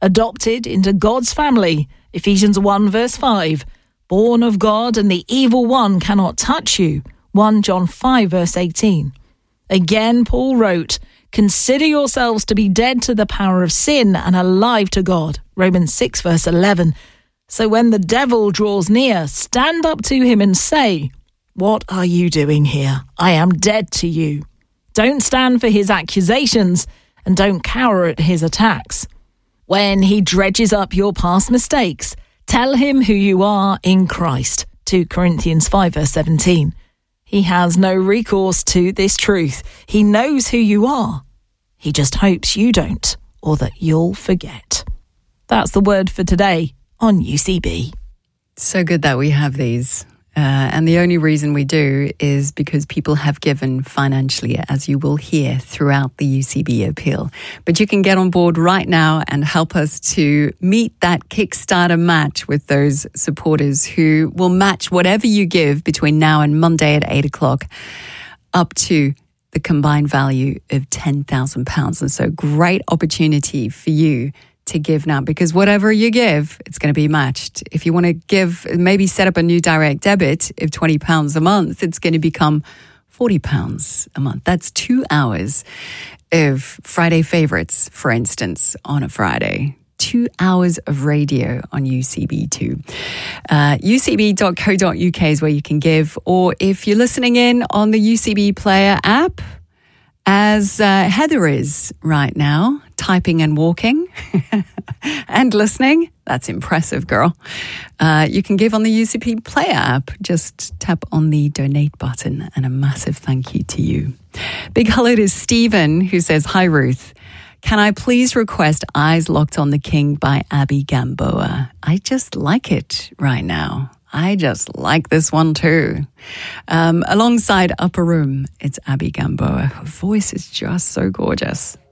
adopted into God's family. Ephesians 1 verse 5. Born of God, and the evil one cannot touch you. 1 John 5 verse 18. Again, Paul wrote, consider yourselves to be dead to the power of sin and alive to God. Romans 6 verse 11. So when the devil draws near, stand up to him and say, what are you doing here? I am dead to you. Don't stand for his accusations and don't cower at his attacks. When he dredges up your past mistakes, tell him who you are in Christ. 2 Corinthians 5 verse 17. He has no recourse to this truth. He knows who you are. He just hopes you don't, or that you'll forget. That's the word for today on UCB. So good that we have these. And the only reason we do is because people have given financially, as you will hear throughout the UCB appeal. But you can get on board right now and help us to meet that Kickstarter match with those supporters who will match whatever you give between now and Monday at 8 o'clock up to the combined value of £10,000. And so great opportunity for you to give now, because whatever you give, it's going to be matched. If you want to give, maybe set up a new direct debit of £20 a month, it's going to become £40 a month. That's 2 hours of Friday favorites, for instance, on a Friday. 2 hours of radio on UCB2. UCB.co.uk is where you can give, or if you're listening in on the UCB Player app, as Heather is right now, typing and walking and listening. That's impressive, girl. You can give on the UCB Player app. Just tap on the donate button, and a massive thank you to you. Big hello to Stephen, who says, hi, Ruth. Can I please request Eyes Locked on the King by Abby Gamboa? I just like it right now. I just like this one too. Alongside Upper Room, it's Abby Gamboa. Her voice is just so gorgeous.